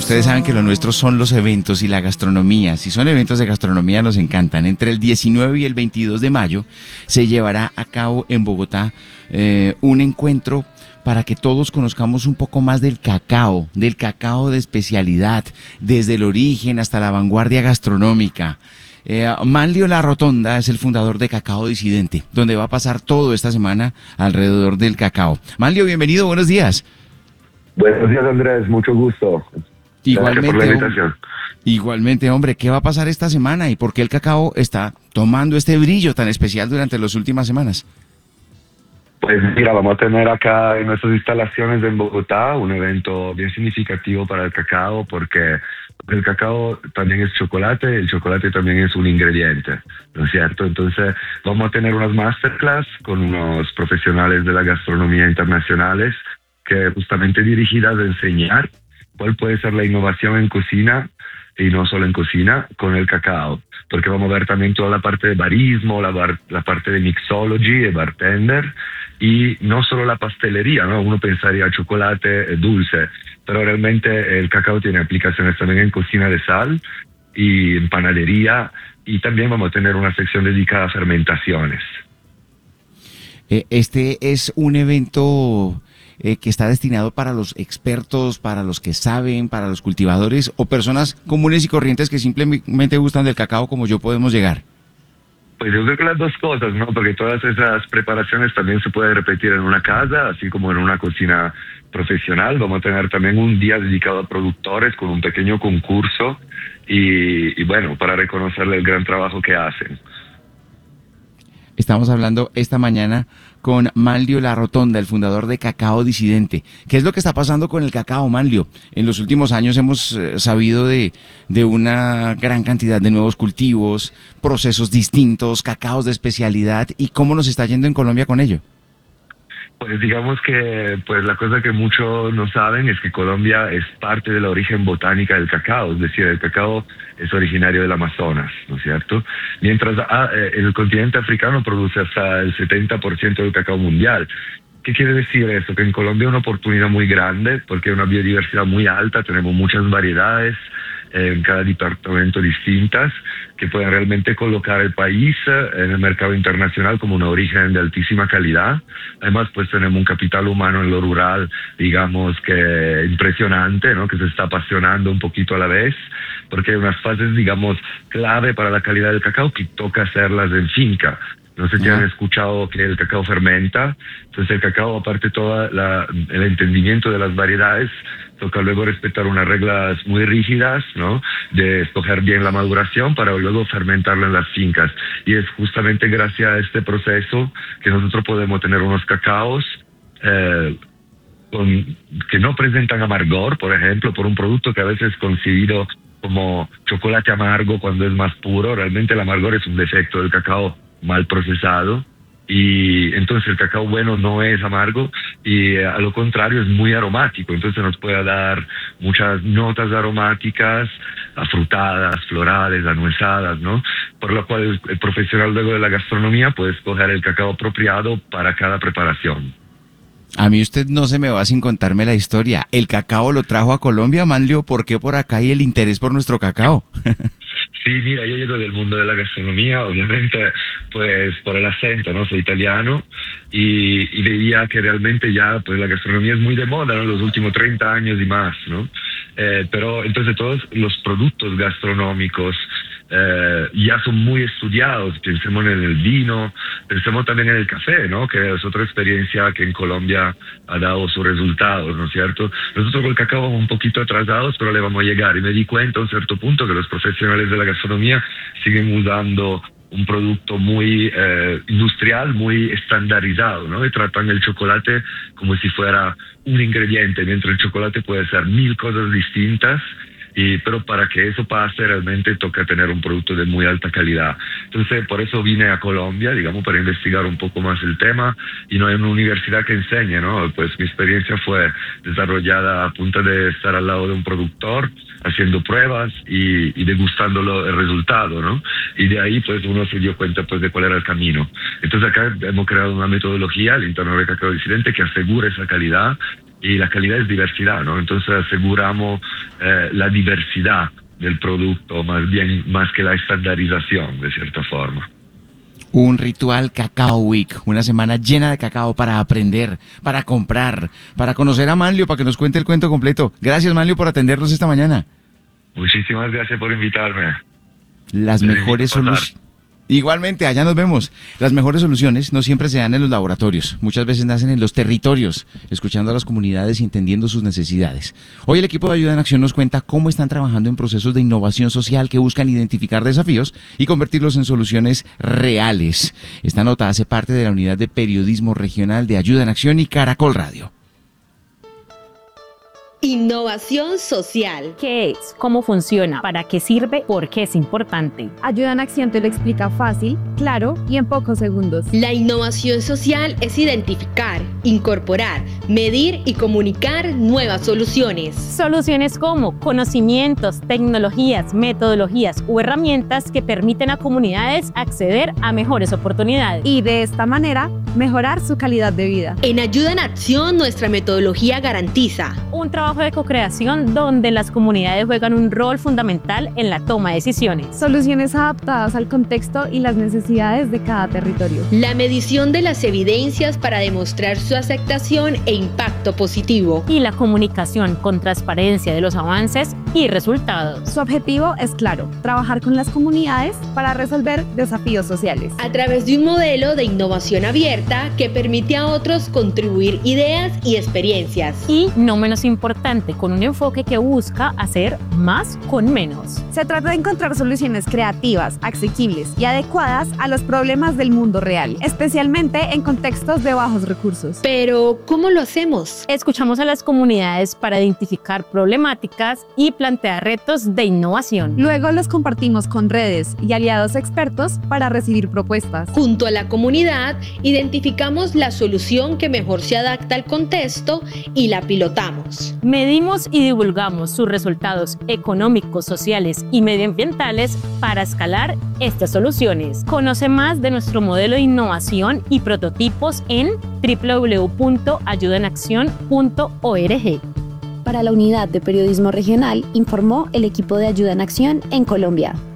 ustedes saben que lo nuestro son los eventos y la gastronomía. Si son eventos de gastronomía nos encantan. Entre el 19 y el 22 de mayo se llevará a cabo en Bogotá un encuentro para que todos conozcamos un poco más del cacao de especialidad, desde el origen hasta la vanguardia gastronómica. Manlio La Rotonda es el fundador de Cacao Disidente, donde va a pasar todo esta semana alrededor del cacao. Manlio, bienvenido, buenos días. Buenos días, Andrés, mucho gusto. Igualmente, gracias por la invitación. Igualmente, hombre, ¿qué va a pasar esta semana y por qué el cacao está tomando este brillo tan especial durante las últimas semanas? Pues mira, vamos a tener acá en nuestras instalaciones en Bogotá un evento bien significativo para el cacao porque el cacao también es chocolate, el chocolate también es un ingrediente, ¿no es cierto? Entonces vamos a tener unas masterclass con unos profesionales de la gastronomía internacionales que justamente dirigidas a enseñar cuál puede ser la innovación en cocina y no solo en cocina con el cacao, porque vamos a ver también toda la parte de barismo, la parte de mixology, de bartender, y no solo la pastelería, ¿no? Uno pensaría chocolate dulce, pero realmente el cacao tiene aplicaciones también en cocina de sal y en panadería, y también vamos a tener una sección dedicada a fermentaciones. Este es un evento que está destinado para los expertos, para los que saben, para los cultivadores o personas comunes y corrientes que simplemente gustan del cacao como yo podemos llegar. Pues yo creo que las dos cosas, ¿no? Porque todas esas preparaciones también se pueden repetir en una casa, así como en una cocina profesional. Vamos a tener también un día dedicado a productores con un pequeño concurso y bueno, para reconocerle el gran trabajo que hacen. Estamos hablando esta mañana con Manlio La Rotonda, el fundador de Cacao Disidente. ¿Qué es lo que está pasando con el cacao, Manlio? En los últimos años hemos sabido de una gran cantidad de nuevos cultivos, procesos distintos, cacaos de especialidad. ¿Y cómo nos está yendo en Colombia con ello? Pues digamos que pues la cosa que muchos no saben es que Colombia es parte de la origen botánica del cacao, es decir, el cacao es originario del Amazonas, ¿no es cierto? Mientras el continente africano produce hasta el 70% del cacao mundial. ¿Qué quiere decir eso? Que en Colombia hay una oportunidad muy grande porque hay una biodiversidad muy alta, tenemos muchas variedades en cada departamento distintas que pueden realmente colocar el país en el mercado internacional como un origen de altísima calidad. Además, pues tenemos un capital humano en lo rural, digamos que impresionante, ¿no? Que se está apasionando un poquito a la vez, porque hay unas fases, digamos, clave para la calidad del cacao que toca hacerlas en finca. No sé si han escuchado que el cacao fermenta. Entonces el cacao, aparte todo el entendimiento de las variedades, toca luego respetar unas reglas muy rígidas, ¿no? De escoger bien la maduración para luego fermentarlo en las fincas. Y es justamente gracias a este proceso que nosotros podemos tener unos cacaos que no presentan amargor, por ejemplo, por un producto que a veces es concebido como chocolate amargo cuando es más puro. Realmente el amargor es un defecto del cacao mal procesado, y entonces el cacao bueno no es amargo y a lo contrario es muy aromático, entonces nos puede dar muchas notas aromáticas, afrutadas, florales, anuezadas, ¿no? Por lo cual el profesional luego de la gastronomía puede escoger el cacao apropiado para cada preparación. A mí usted no se me va sin contarme la historia. ¿El cacao lo trajo a Colombia, Manlio? ¿Por qué por acá hay el interés por nuestro cacao? Sí, mira, yo llego del mundo de la gastronomía, obviamente, pues por el acento, ¿no? Soy italiano y veía que realmente ya, pues la gastronomía es muy de moda, ¿no? Los últimos 30 años y más, ¿no? Pero entonces todos los productos gastronómicos ya son muy estudiados. Pensemos en el vino, pensemos también en el café, ¿no? Que es otra experiencia que en Colombia ha dado sus resultados, ¿no es cierto? Nosotros con el cacao vamos un poquito atrasados, pero le vamos a llegar. Y me di cuenta a un cierto punto que los profesionales de la gastronomía siguen usando un producto muy industrial, muy estandarizado, ¿no? Y tratan el chocolate como si fuera un ingrediente, mientras el chocolate puede ser 1000 cosas distintas. Pero para que eso pase realmente toca tener un producto de muy alta calidad. Entonces por eso vine a Colombia, digamos, para investigar un poco más el tema, y no hay una universidad que enseñe, ¿no? Pues mi experiencia fue desarrollada a punta de estar al lado de un productor, haciendo pruebas y degustándolo el resultado, ¿no? Y de ahí pues uno se dio cuenta pues de cuál era el camino. Entonces acá hemos creado una metodología al interno de Cacao Disidente que asegura esa calidad y la calidad es diversidad, ¿no? Entonces aseguramos la diversidad del producto más que la estandarización, de cierta forma. Un ritual Cacao Week, una semana llena de cacao para aprender, para comprar, para conocer a Manlio, para que nos cuente el cuento completo. Gracias, Manlio, por atendernos esta mañana. Muchísimas gracias por invitarme. Las mejores soluciones. Igualmente, allá nos vemos. Las mejores soluciones no siempre se dan en los laboratorios, muchas veces nacen en los territorios, escuchando a las comunidades y entendiendo sus necesidades. Hoy el equipo de Ayuda en Acción nos cuenta cómo están trabajando en procesos de innovación social que buscan identificar desafíos y convertirlos en soluciones reales. Esta nota hace parte de la unidad de periodismo regional de Ayuda en Acción y Caracol Radio. Innovación social. ¿Qué es? ¿Cómo funciona? ¿Para qué sirve? ¿Por qué es importante? Ayuda en Acción te lo explica fácil, claro y en pocos segundos. La innovación social es identificar, incorporar, medir y comunicar nuevas soluciones. Soluciones como conocimientos, tecnologías, metodologías u herramientas que permiten a comunidades acceder a mejores oportunidades. Y de esta manera, mejorar su calidad de vida. En Ayuda en Acción, nuestra metodología garantiza un trabajo de co-creación donde las comunidades juegan un rol fundamental en la toma de decisiones. Soluciones adaptadas al contexto y las necesidades de cada territorio. La medición de las evidencias para demostrar su aceptación e impacto positivo. Y la comunicación con transparencia de los avances y resultados. Su objetivo es claro, trabajar con las comunidades para resolver desafíos sociales. A través de un modelo de innovación abierta que permite a otros contribuir ideas y experiencias. Y no menos importante, con un enfoque que busca hacer más con menos. Se trata de encontrar soluciones creativas, asequibles y adecuadas a los problemas del mundo real, especialmente en contextos de bajos recursos. Pero, ¿cómo lo hacemos? Escuchamos a las comunidades para identificar problemáticas y plantear retos de innovación. Luego los compartimos con redes y aliados expertos para recibir propuestas. Junto a la comunidad, identificamos la solución que mejor se adapta al contexto y la pilotamos. Medimos y divulgamos sus resultados económicos, sociales y medioambientales para escalar estas soluciones. Conoce más de nuestro modelo de innovación y prototipos en www.ayudaenaccion.org. Para la unidad de periodismo regional, informó el equipo de Ayuda en Acción en Colombia.